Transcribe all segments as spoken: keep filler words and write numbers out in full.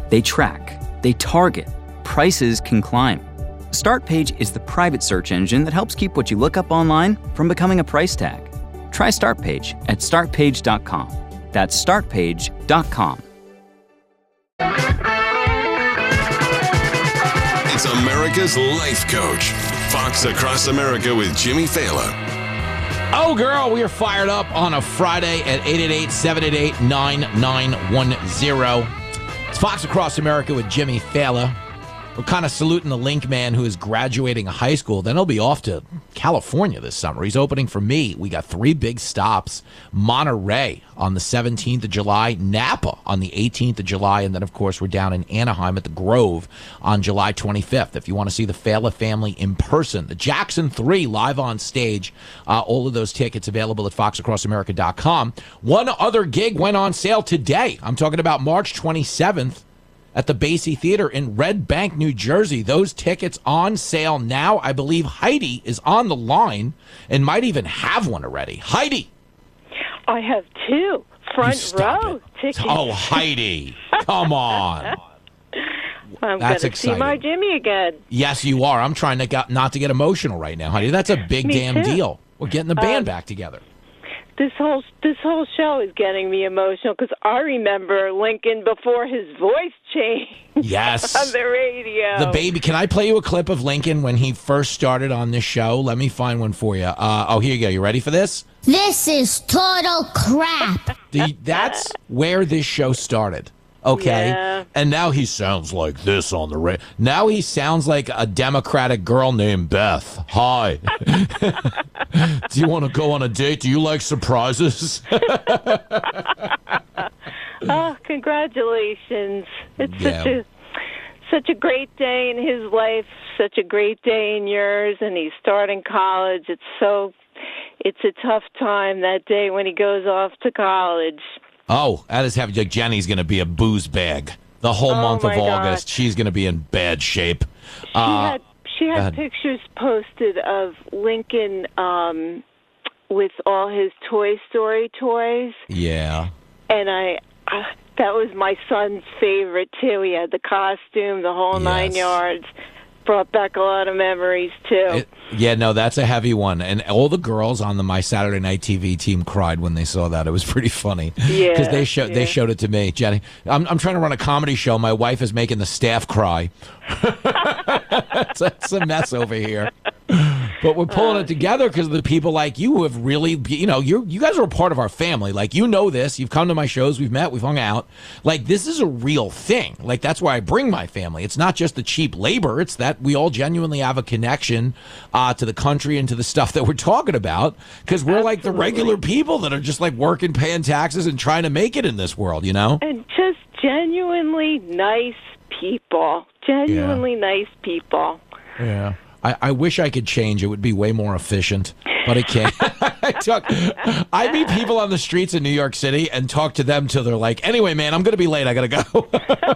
They track, they target, prices can climb. Startpage is the private search engine that helps keep what you look up online from becoming a price tag. Try Startpage at start page dot com. That's start page dot com. It's America's Life Coach. Fox Across America with Jimmy Fallon. Oh, girl, we are fired up on a Friday at eight eight eight, seven eight eight, nine nine one zero. It's Fox Across America with Jimmy Fallon. We're kind of saluting the Link man who is graduating high school. Then he'll be off to California this summer. He's opening for me. We got three big stops. Monterey on the seventeenth of July, Napa on the eighteenth of July, and then, of course, we're down in Anaheim at the Grove on July twenty-fifth. If you want to see the Fallon family in person, the Jackson three live on stage, uh, all of those tickets available at fox across america dot com. One other gig went on sale today. I'm talking about March twenty-seventh. At the Basie Theater in Red Bank, New Jersey. Those tickets on sale now. I believe Heidi is on the line and might even have one already. Heidi. I have two front row it. tickets. Oh, Heidi. Come on. I'm That's going to see exciting. my Jimmy again. Yes, you are. I'm trying to get, not to get emotional right now, Heidi. That's a big Me damn too. deal. We're getting the band Um, back together. This whole this whole show is getting me emotional because I remember Lincoln before his voice changed Yes. on the radio. The baby. Can I play you a clip of Lincoln when he first started on this show? Let me find one for you. Uh, oh, here you go. You ready for this? This is total crap. The, that's where this show started. Okay. Yeah. And now he sounds like this on the radio. Now he sounds like a Democratic girl named Beth. Hi. Do you want to go on a date? Do you like surprises? Oh, congratulations. It's Yeah. such a such a great day in his life, such a great day in yours, and he's starting college. It's so it's a tough time that day when he goes off to college. Oh, that is having like Jenny's going to be a booze bag the whole Oh, month of my August. gosh. She's going to be in bad shape. She Uh, had she go had ahead. pictures posted of Lincoln um, with all his Toy Story toys, yeah. and I uh, that was my son's favorite too. He had the costume, the whole nine Yes. yards. Brought back a lot of memories too. It, yeah, no, that's a heavy one. And all the girls on the My Saturday Night T V team cried when they saw that. It was pretty funny. Yeah, Because they, show, they yeah. showed it to me. Jenny, I'm, I'm trying to run a comedy show. My wife is making the staff cry. it's, it's a mess over here. But we're pulling it together because of the people like you who have really, you know, you you guys are a part of our family. Like, you know this. You've come to my shows. We've met. We've hung out. Like, this is a real thing. Like, that's why I bring my family. It's not just the cheap labor. It's that we all genuinely have a connection uh, to the country and to the stuff that we're talking about because we're like the regular people that are just like working, paying taxes and trying to make it in this world, you know? And just genuinely nice people. Genuinely nice people. Yeah. I, I wish I could change. It would be way more efficient, but I can't. I, talk, I meet people on the streets in New York City and talk to them till they're like, anyway, man, I'm going to be late. I got to go.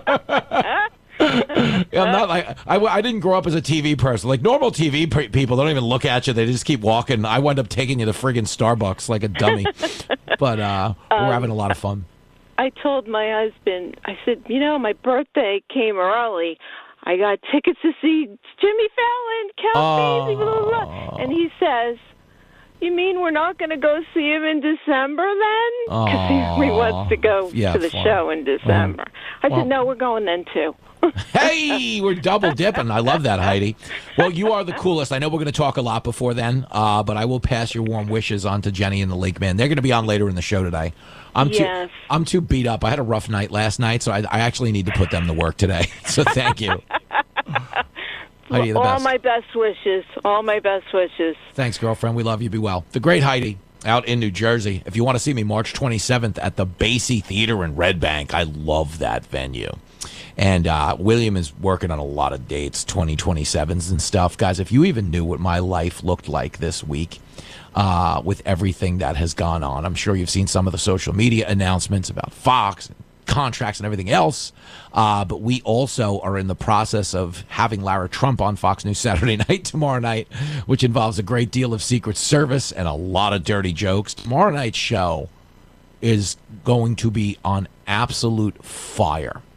Yeah, I'm not like I, I didn't grow up as a T V person. Like normal T V pe- people, they don't even look at you. They just keep walking. I wind up taking you to friggin' Starbucks like a dummy. But uh, we're Um, having a lot of fun. I told my husband, I said, you know, my birthday came early. I got tickets to see Jimmy Fallon, Count Basie, blah, blah, blah. And he says, you mean we're not going to go see him in December then? Because he, he wants to go Yeah, to the fine. show in December. I well- said, no, we're going then too. Hey, we're double dipping. I love that, Heidi. Well, you are the coolest. I know we're going to talk a lot before then, uh, but I will pass your warm wishes on to Jenny and the Lake Man. They're going to be on later in the show today. I'm Yes. too I'm too beat up. I had a rough night last night, so I, I actually need to put them to work today. So thank you. Heidi, you're the All best. my best wishes. All my best wishes. Thanks, girlfriend. We love you. Be well. The great Heidi out in New Jersey. If you want to see me March twenty-seventh at the Basie Theater in Red Bank, I love that venue. And uh, William is working on a lot of dates, twenty twenty-sevens and stuff. Guys, if you even knew what my life looked like this week uh, with everything that has gone on, I'm sure you've seen some of the social media announcements about Fox and contracts and everything else. Uh, but we also are in the process of having Lara Trump on Fox News Saturday night tomorrow night, which involves a great deal of Secret Service and a lot of dirty jokes. Tomorrow night's show is going to be on absolute fire.